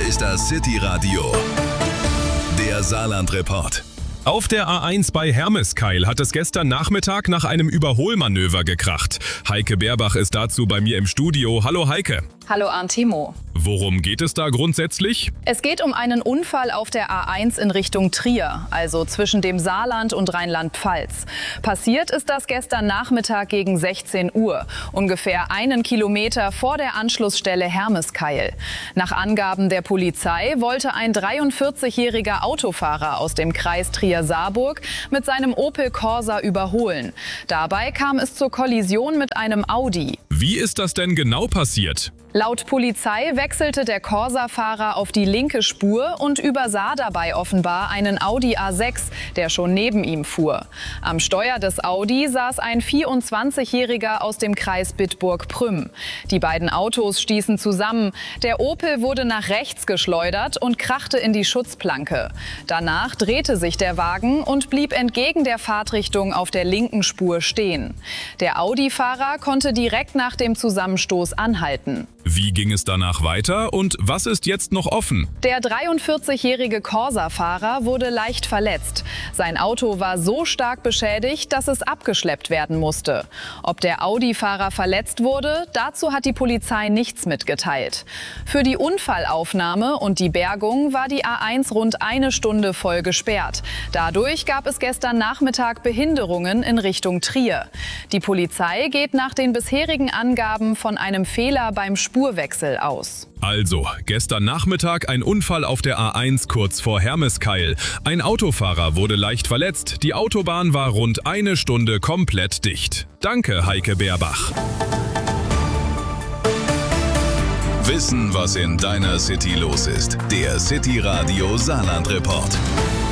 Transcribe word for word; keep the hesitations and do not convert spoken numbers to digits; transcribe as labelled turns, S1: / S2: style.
S1: ist das City Radio, der Saarland-Report.
S2: Auf der A eins bei Hermeskeil hat es gestern Nachmittag nach einem Überholmanöver gekracht. Heike Berbach ist dazu bei mir im Studio. Hallo Heike.
S3: Hallo Arntimo.
S2: Worum geht es da grundsätzlich?
S3: Es geht um einen Unfall auf der A eins in Richtung Trier, also zwischen dem Saarland und Rheinland-Pfalz. Passiert ist das gestern Nachmittag gegen sechzehn Uhr, ungefähr einen Kilometer vor der Anschlussstelle Hermeskeil. Nach Angaben der Polizei wollte ein dreiundvierzigjähriger Autofahrer aus dem Kreis Trier-Saarburg mit seinem Opel Corsa überholen. Dabei kam es zur Kollision mit einem Audi.
S2: Wie ist das denn genau passiert?
S3: Laut Polizei wechselte der Corsa-Fahrer auf die linke Spur und übersah dabei offenbar einen Audi A sechs, der schon neben ihm fuhr. Am Steuer des Audi saß ein vierundzwanzigjähriger aus dem Kreis Bitburg-Prüm. Die beiden Autos stießen zusammen. Der Opel wurde nach rechts geschleudert und krachte in die Schutzplanke. Danach drehte sich der Wagen und blieb entgegen der Fahrtrichtung auf der linken Spur stehen. Der Audi-Fahrer konnte direkt nach dem Zusammenstoß anhalten.
S2: Wie ging es danach weiter und was ist jetzt noch offen?
S3: Der dreiundvierzigjährige Corsa-Fahrer wurde leicht verletzt. Sein Auto war so stark beschädigt, dass es abgeschleppt werden musste. Ob der Audi-Fahrer verletzt wurde, dazu hat die Polizei nichts mitgeteilt. Für die Unfallaufnahme und die Bergung war die A eins rund eine Stunde voll gesperrt. Dadurch gab es gestern Nachmittag Behinderungen in Richtung Trier. Die Polizei geht nach den bisherigen Angaben von einem Fehler beim Spurwechsel aus.
S2: Also, gestern Nachmittag ein Unfall auf der A eins kurz vor Hermeskeil. Ein Autofahrer wurde leicht verletzt. Die Autobahn war rund eine Stunde komplett dicht. Danke, Heike Berbach.
S1: Wissen, was in deiner City los ist. Der City Radio Saarland-Report.